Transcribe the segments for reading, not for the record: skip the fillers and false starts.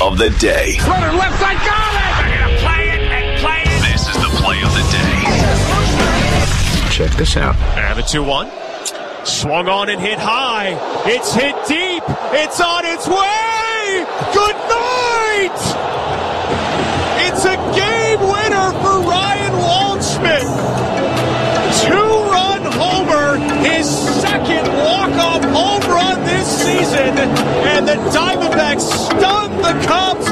of the day. Runner left side, got it! They're going to play it and play it. This is the play of the day. Check this out. And the 2-1. Swung on and hit high. It's hit deep. It's on its way. Good night. It's a game winner for Ryan Waldschmidt. 2-run homer, his second walk-off home run this season, and the Diamondbacks stun the Cubs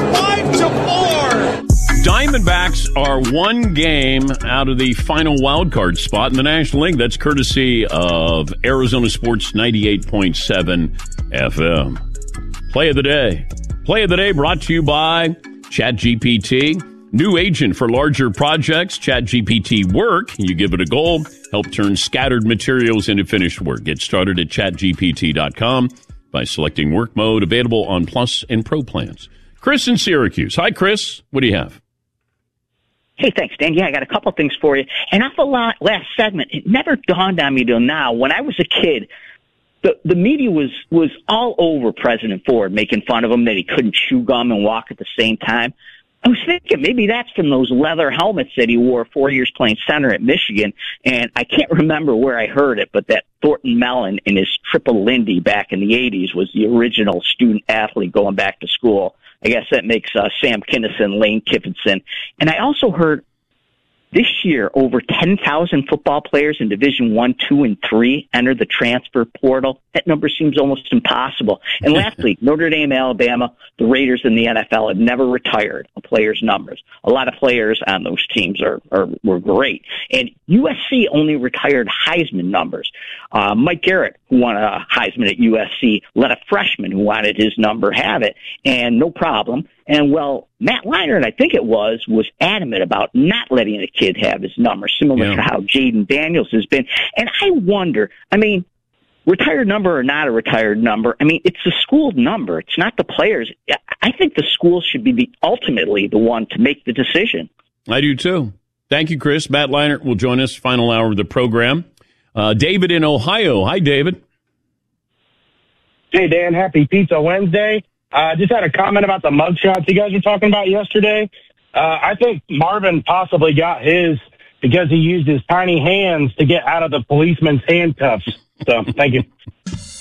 5-4. Diamondbacks are one game out of the final wild card spot in the National League. That's courtesy of Arizona Sports 98.7 FM. Play of the day. Play of the day brought to you by ChatGPT. New agent for larger projects, ChatGPT Work. You give it a goal, help turn scattered materials into finished work. Get started at chatgpt.com by selecting work mode, available on Plus and Pro plans. Chris in Syracuse. Hi, Chris. What do you have? Hey, thanks, Dan. Yeah, I got a couple things for you. An awful lot last segment. It never dawned on me till now. When I was a kid, the media was all over President Ford, making fun of him that he couldn't chew gum and walk at the same time. I was thinking maybe that's from those leather helmets that he wore 4 years playing center at Michigan, and I can't remember where I heard it, but that Thornton Mellon in his triple Lindy back in the 80s was the original student athlete going back to school. I guess that makes Sam Kinison, Lane Kiffin. And I also heard this year over 10,000 football players in Division I, II, and III enter the transfer portal. That number seems almost impossible. And lastly, Notre Dame, Alabama, the Raiders, and the NFL have never retired a player's numbers. A lot of players on those teams were great. And USC only retired Heisman numbers. Mike Garrett, who won a Heisman at USC, let a freshman who wanted his number have it, and no problem. And, well, Matt Leinart, I think it was adamant about not letting a kid have his number, similar to how Jaden Daniels has been. And I wonder, I mean, retired number or not a retired number, I mean, it's the school number. It's not the players. I think the school should be ultimately the one to make the decision. I do, too. Thank you, Chris. Matt Leinart will join us final hour of the program. David in Ohio. Hi, David. Hey, Dan. Happy Pizza Wednesday. Just had a comment about the mugshots you guys were talking about yesterday. I think Marvin possibly got his because he used his tiny hands to get out of the policeman's handcuffs. So, thank you.